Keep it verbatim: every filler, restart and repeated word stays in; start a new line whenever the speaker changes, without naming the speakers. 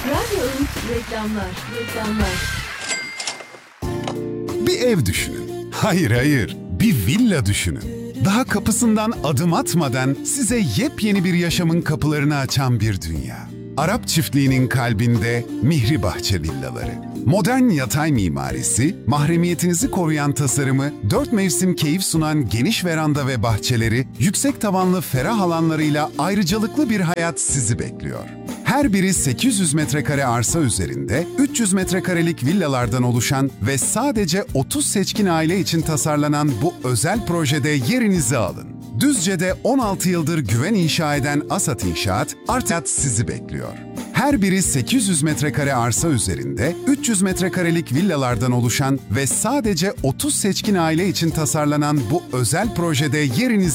Radyo Umut reklamlar, reklamlar.
Bir ev düşünün. Hayır hayır, bir villa düşünün. Daha kapısından adım atmadan size yepyeni bir yaşamın kapılarını açan bir dünya. Arap çiftliğinin kalbinde Mihri Bahçe Villaları. Modern yatay mimarisi, mahremiyetinizi koruyan tasarımı, dört mevsim keyif sunan geniş veranda ve bahçeleri, yüksek tavanlı ferah alanlarıyla ayrıcalıklı bir hayat sizi bekliyor. Her biri sekiz yüz metrekare arsa üzerinde, üç yüz metrekarelik villalardan oluşan ve sadece otuz seçkin aile için tasarlanan bu özel projede yerinizi alın. Düzce'de on altı yıldır güven inşa eden Asat İnşaat, artık sizi bekliyor. Her biri sekiz yüz metrekare arsa üzerinde, üç yüz metrekarelik villalardan oluşan ve sadece otuz seçkin aile için tasarlanan bu özel projede yerinizi